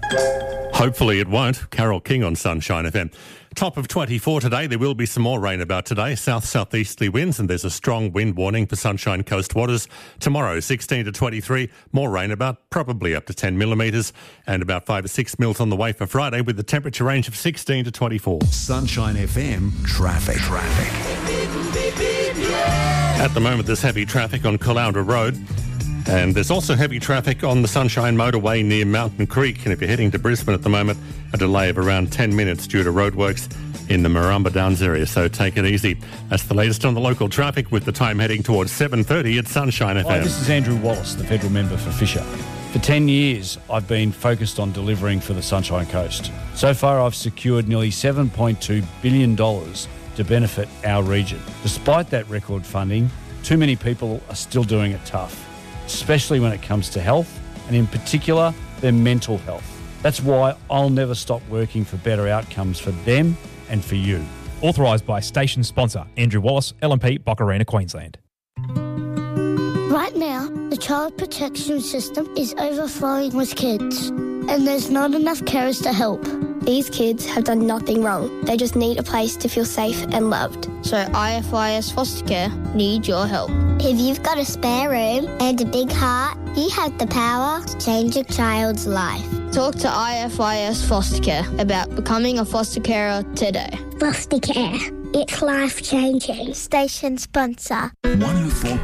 Hopefully it won't. Carol King on Sunshine FM. Top of 24 today. There will be some more rain about today. South-southeasterly winds, and there's a strong wind warning for Sunshine Coast waters. Tomorrow, 16 to 23. More rain about probably up to 10 millimetres, and about 5 to 6 mils on the way for Friday, with the temperature range of 16 to 24. Sunshine FM traffic. At the moment, there's heavy traffic on Caloundra Road. And there's also heavy traffic on the Sunshine Motorway near Mountain Creek. And if you're heading to Brisbane at the moment, a delay of around 10 minutes due to roadworks in the Marumba Downs area. So take it easy. That's the latest on the local traffic, with the time heading towards 7:30 at Sunshine FM. Hi, this is Andrew Wallace, the federal member for Fisher. For 10 years, I've been focused on delivering for the Sunshine Coast. So far, I've secured nearly $7.2 billion to benefit our region. Despite that record funding, too many people are still doing it tough, especially when it comes to health, and in particular, their mental health. That's why I'll never stop working for better outcomes for them and for you. Authorised by station sponsor Andrew Wallace, LNP, Boccarina, Queensland. Right now, the child protection system is overflowing with kids, and there's not enough carers to help. These kids have done nothing wrong. They just need a place to feel safe and loved. So IFIS Foster Care need your help. If you've got a spare room and a big heart, you have the power to change a child's life. Talk to IFIS Foster Care about becoming a foster carer today. Foster care. It's life-changing. Station sponsor. 104.9